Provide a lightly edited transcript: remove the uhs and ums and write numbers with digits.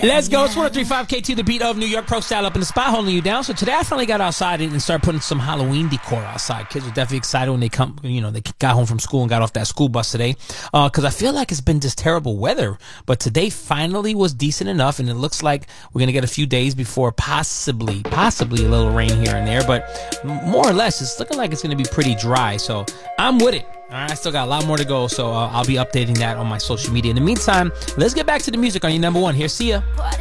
Let's go. It's 103.5 KT, the beat of New York Pro Style up in the spot, holding you down. So today I finally got outside and started putting some Halloween decor outside. Kids were definitely excited when they they got home from school and got off that school bus today. Cause I feel like it's been just terrible weather, but today finally was decent enough. And it looks like we're going to get a few days before possibly a little rain here and there, but more or less it's looking like it's going to be pretty dry. So I'm with it. All right, I still got a lot more to go, so I'll be updating that on my social media. In the meantime, let's get back to the music on your number one. Here's Sia.